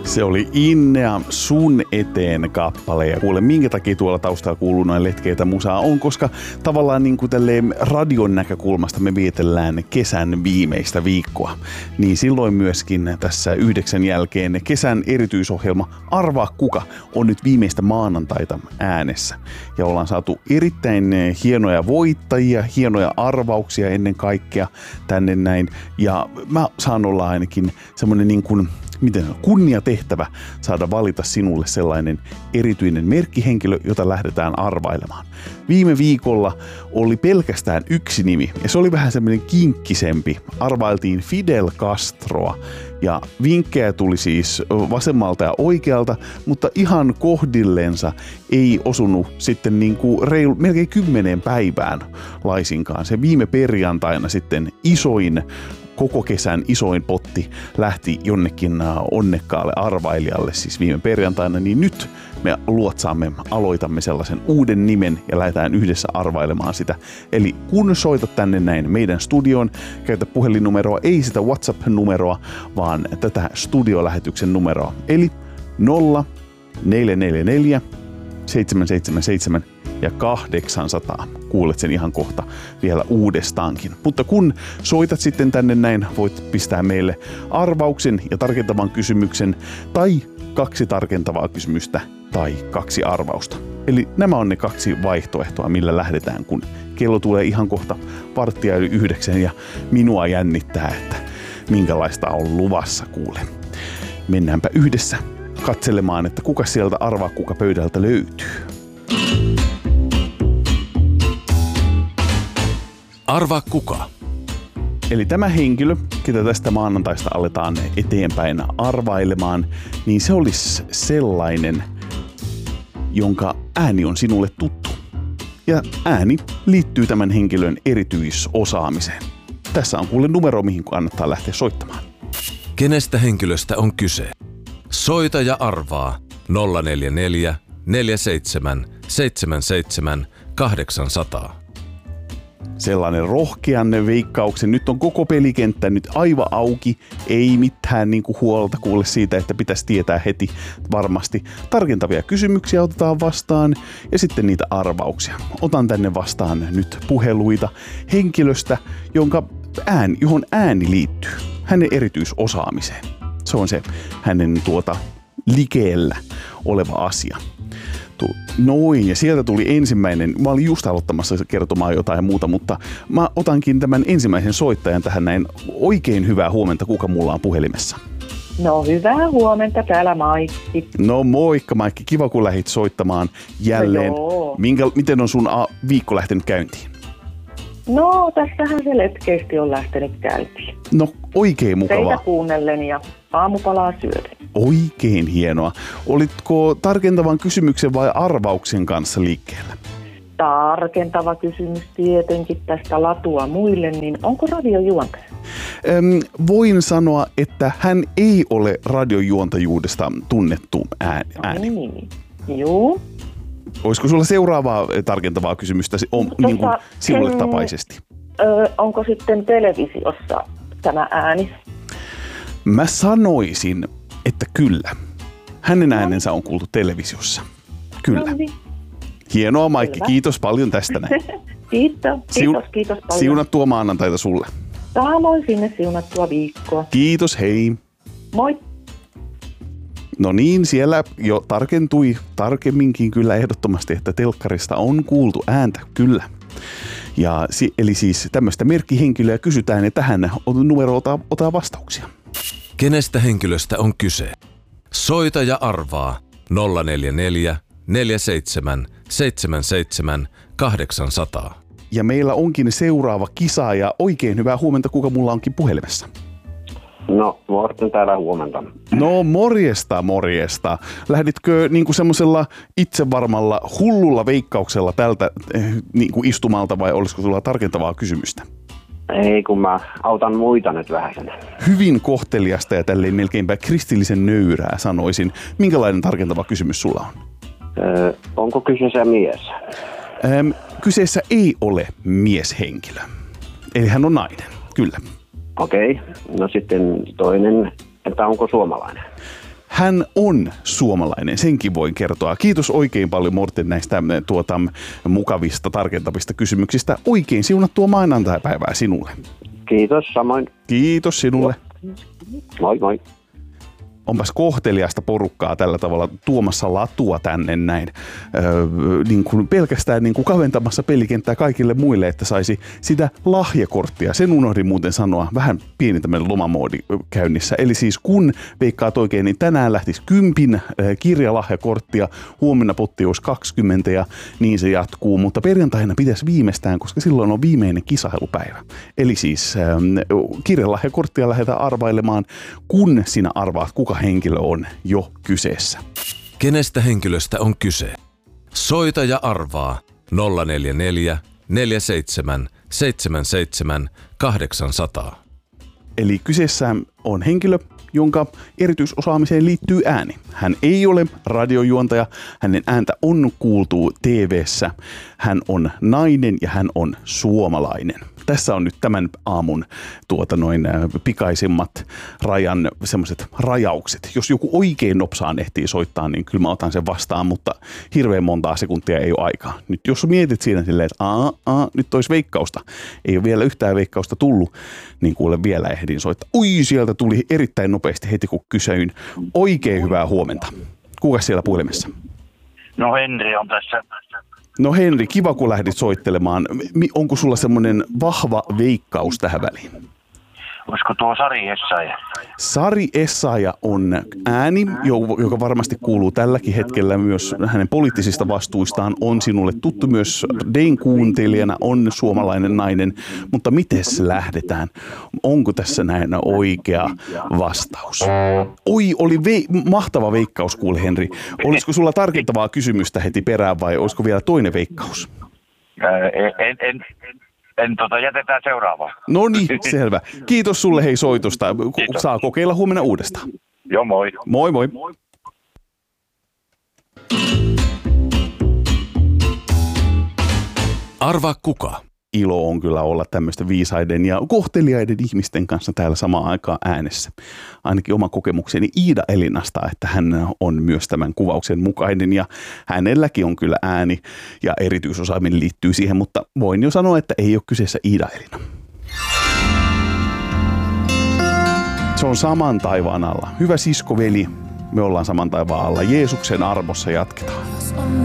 Se oli Innea sun eteen kappale. Ja kuule, minkä takia tuolla taustalla kuuluu noin letkeitä musaa on, koska tavallaan niin kuin tälleen radion näkökulmasta me vietellään kesän viimeistä viikkoa. Niin silloin myöskin tässä 9 jälkeen kesän erityisohjelma Arvaa kuka on nyt viimeistä maanantaita äänessä. Ja ollaan saatu erittäin hienoja voittajia, hienoja arvauksia ennen kaikkea tänne näin. Ja mä saan olla ainakin semmoinen niin kuin kunniatehtävä saada valita sinulle sellainen erityinen merkkihenkilö, jota lähdetään arvailemaan. Viime viikolla oli pelkästään yksi nimi, ja se oli vähän semmoinen kinkkisempi. Arvailtiin Fidel Castroa, ja vinkkejä tuli siis vasemmalta ja oikealta, mutta ihan kohdillensa ei osunut sitten niin kuin melkein 10 päivään laisinkaan. Se viime perjantaina sitten koko kesän isoin potti lähti jonnekin onnekkaalle arvailijalle siis viime perjantaina, niin nyt me aloitamme sellaisen uuden nimen ja lähdetään yhdessä arvailemaan sitä. Eli kun soitat tänne näin meidän studioon, käytä puhelinnumeroa, ei sitä WhatsApp-numeroa, vaan tätä studiolähetyksen numeroa. Eli 0444 777 ja 800. Kuulet sen ihan kohta vielä uudestaankin. Mutta kun soitat sitten tänne näin, voit pistää meille arvauksen ja tarkentavan kysymyksen tai 2 tarkentavaa kysymystä tai 2 arvausta. Eli nämä on ne 2 vaihtoehtoa, millä lähdetään, kun kello tulee ihan kohta 8:45 ja minua jännittää, että minkälaista on luvassa kuule. Mennäänpä yhdessä katselemaan, että kuka sieltä arvaa kuka pöydältä löytyy. Arvaa kuka. Eli tämä henkilö, ketä tästä maanantaista aletaan eteenpäin arvailemaan, niin se olisi sellainen, jonka ääni on sinulle tuttu. Ja ääni liittyy tämän henkilön erityisosaamiseen. Tässä on kuule numero, mihin kannattaa lähteä soittamaan. Kenestä henkilöstä on kyse? Soita ja arvaa 044 47 77 800. Sellainen rohkean veikkauksen. Nyt on koko pelikenttä nyt aivan auki. Ei mitään huolta kuule siitä, että pitäisi tietää heti varmasti. Tarkentavia kysymyksiä otetaan vastaan ja sitten niitä arvauksia. Otan tänne vastaan nyt puheluita henkilöstä, johon ääni liittyy. Hänen erityisosaamiseen. Se on se hänen likeellä oleva asia. Noin, ja sieltä tuli ensimmäinen. Mä olin just aloittamassa kertomaan jotain muuta, mutta mä otankin tämän ensimmäisen soittajan tähän näin. Oikein hyvää huomenta, kuka mulla on puhelimessa? No hyvää huomenta, täällä Maikki. No moikka Maikki, kiva kun lähdit soittamaan jälleen. No miten on sun viikko lähtenyt käyntiin? No tässähän se letkeästi on lähtenyt käyntiin. No oikein mukavaa. Teitä kuunnellen ja aamupalaa syöden. Oikein hienoa. Olitko tarkentavan kysymyksen vai arvauksen kanssa liikkeellä? Tarkentava kysymys tietenkin tästä latua muille, niin onko radiojuontaja? Voin sanoa, että hän ei ole radiojuontajuudesta tunnettu ääni. Niin, joo. Olisiko sulla seuraavaa tarkentavaa kysymystä niin kuin sinulle tapaisesti? Onko sitten televisiossa tämä ääni? Mä sanoisin, että kyllä. Hänen äänensä on kuultu televisiossa. Kyllä. No niin. Hienoa Maikki, Selvä. Kiitos paljon tästä näin. Kiitos paljon. Siunattua maanantaita sulle. Samoin sinne siunattua viikkoa. Kiitos, hei. Moi. No niin, siellä jo tarkentui tarkemminkin kyllä ehdottomasti, että telkkarista on kuultu ääntä, kyllä. Ja eli siis tämmöistä merkkihenkilöä kysytään ja tähän numero ottaa vastauksia. Kenestä henkilöstä on kyse? Soita ja arvaa 044 47 77 800. Ja meillä onkin seuraava kisa ja oikein hyvää huomenta, kuka mulla onkin puhelimessa. No, Morten täällä huomenta. No morjesta. Lähditkö semmoisella itsevarmalla hullulla veikkauksella tältä istumalta vai olisiko sulla tarkentavaa kysymystä? Ei, kun mä autan muita nyt vähän sen. Hyvin kohteliasta ja tälleen melkeinpä kristillisen nöyrää sanoisin. Minkälainen tarkentava kysymys sulla on? Onko kyseessä mies? Kyseessä ei ole mieshenkilö. Eli hän on nainen, kyllä. Okei. No sitten toinen, että onko suomalainen? hän on suomalainen, senkin voin kertoa. Kiitos oikein paljon Morten näistä mukavista, tarkentavista kysymyksistä. Oikein siunattua maanantaipäivää sinulle. Kiitos, samoin. Kiitos sinulle. Moi moi. Onpas kohteliasta porukkaa tällä tavalla tuomassa latua tänne näin, niin kuin pelkästään niin kuin kaventamassa pelikenttää kaikille muille, että saisi sitä lahjakorttia. Sen unohdin muuten sanoa, vähän pieni tämmöinen lomamoodi käynnissä. Eli siis kun veikkaat oikein, niin tänään lähtisi 10 kirjalahjakorttia, huomenna potti olisi 20 ja niin se jatkuu, mutta perjantaina pitäisi viimeistään, koska silloin on viimeinen kisailupäivä. Eli siis kirjalahjakorttia lähdetään arvailemaan, kun sinä arvaat, kuka henkilö on jo kyseessä. Kenestä henkilöstä on kyse? Soita ja arvaa 044 47 77 800. Eli kyseessä on henkilö, jonka erityisosaamiseen liittyy ääni. Hän ei ole radiojuontaja, hänen ääntä on kuultu TV:ssä. Hän on nainen ja hän on suomalainen. Tässä on nyt tämän aamun pikaisimmat semmoiset rajaukset. Jos joku oikein nopsaan ehtii soittaa, niin kyllä mä otan sen vastaan, mutta hirveän montaa sekuntia ei ole aikaa. Nyt jos mietit siinä silleen, että nyt olisi veikkausta, ei ole vielä yhtään veikkausta tullut, niin kuule vielä ehdin soittaa. Sieltä tuli erittäin nopeasti heti kun kysyin. Oikein hyvää huomenta. Kuka siellä puhelimessa? No Henri on tässä. No Henri, kiva kun lähdit soittelemaan. Onko sulla semmoinen vahva veikkaus tähän väliin? Olisiko tuo Sari Essayah? Sari Essayah on ääni, joka varmasti kuuluu tälläkin hetkellä myös hänen poliittisista vastuistaan. On sinulle tuttu myös Dein kuuntelijana, on suomalainen nainen. Mutta mites lähdetään? Onko tässä näin oikea vastaus? Oli mahtava veikkaus, kuule Henri. Olisiko sulla tarkentavaa kysymystä heti perään vai olisiko vielä toinen veikkaus? Jätetään seuraavaan. No niin, selvä. Kiitos sulle hei soitosta. Kiitos. Saa kokeilla huomenna uudestaan. Joo, moi. Moi moi. Arvaa kuka? Ilo on kyllä olla tämmöisten viisaiden ja kohteliaiden ihmisten kanssa täällä samaan aikaan äänessä. Ainakin oma kokemukseni Iida Elinasta, että hän on myös tämän kuvauksen mukainen ja hänelläkin on kyllä ääni ja erityisosaaminen liittyy siihen, mutta voin jo sanoa, että ei ole kyseessä Iida Elina. Se on saman taivaan alla. Hyvä siskoveli, me ollaan saman taivaan alla. Jeesuksen armossa jatketaan.